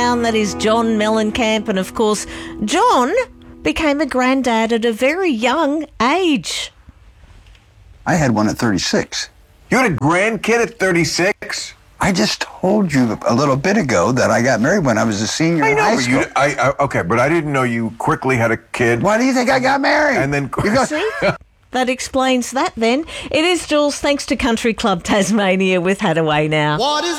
town. That is John Mellencamp. And, of course, John became a granddad at a very young age. I had one at 36. You had a grandkid at 36? I just told you a little bit ago that I got married when I was a senior in high school. Okay, but I didn't know you quickly had a kid. Why do you think I got married? And then... See? That explains that then. It is Jules, thanks to Country Club Tasmania with Hadaway Now. What is